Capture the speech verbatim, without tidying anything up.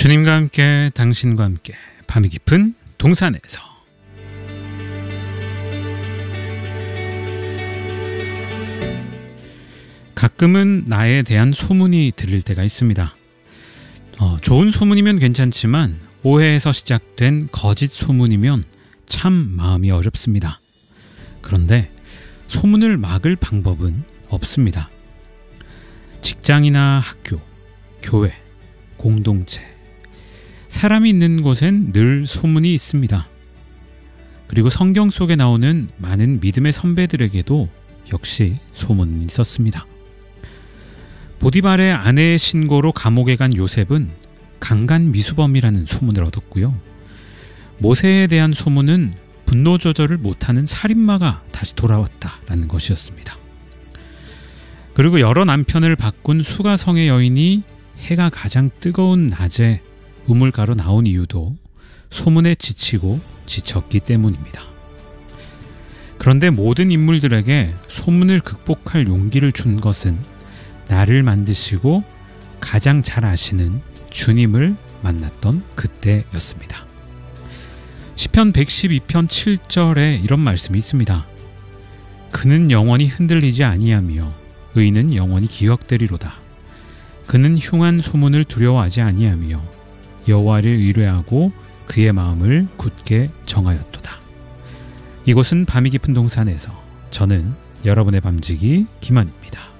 주님과 함께 당신과 함께 밤이 깊은 동산에서 가끔은 나에 대한 소문이 들릴 때가 있습니다. 어, 좋은 소문이면 괜찮지만 오해에서 시작된 거짓 소문이면 참 마음이 어렵습니다. 그런데 소문을 막을 방법은 없습니다. 직장이나 학교, 교회, 공동체, 사람이 있는 곳엔 늘 소문이 있습니다. 그리고 성경 속에 나오는 많은 믿음의 선배들에게도 역시 소문이 있었습니다. 보디발의 아내의 신고로 감옥에 간 요셉은 강간 미수범이라는 소문을 얻었고요. 모세에 대한 소문은 분노 조절을 못하는 살인마가 다시 돌아왔다라는 것이었습니다. 그리고 여러 남편을 바꾼 수가성의 여인이 해가 가장 뜨거운 낮에 우물가로 나온 이유도 소문에 지치고 지쳤기 때문입니다. 그런데 모든 인물들에게 소문을 극복할 용기를 준 것은 나를 만드시고 가장 잘 아시는 주님을 만났던 그때였습니다. 시편 백십이 편 칠 절에 이런 말씀이 있습니다. 그는 영원히 흔들리지 아니하며 의인은 영원히 기억되리로다. 그는 흉한 소문을 두려워하지 아니하며 여호와를 의뢰하고 그의 마음을 굳게 정하였도다. 이곳은 밤이 깊은 동산에서 저는 여러분의 밤지기 김한입니다.